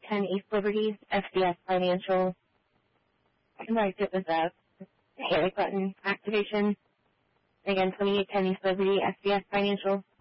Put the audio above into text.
2810 East Liberty, SDS Financial. Right, it was a panic button activation. Again, 2810 East Liberty, SDS Financial.